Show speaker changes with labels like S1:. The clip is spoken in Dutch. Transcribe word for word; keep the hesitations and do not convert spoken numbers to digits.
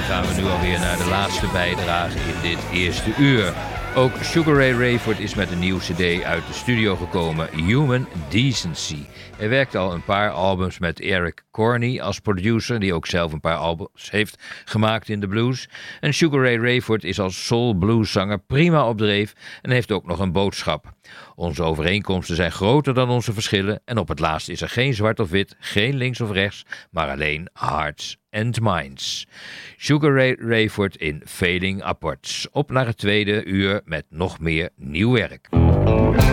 S1: gaan we nu alweer naar de laatste bijdrage in dit eerste uur. Ook Sugar Ray Rayford is met een nieuw cd uit de studio gekomen, Human Decency. Hij werkte al een paar albums met Eric Corney als producer, die ook zelf een paar albums heeft gemaakt in de blues. En Sugar Ray Rayford is als soul blueszanger prima op dreef en heeft ook nog een boodschap. Onze overeenkomsten zijn groter dan onze verschillen en op het laatst is er geen zwart of wit, geen links of rechts, maar alleen hearts and minds. Sugar Ray Rayford in Fading Upwards. Op naar het tweede uur met nog meer nieuw werk.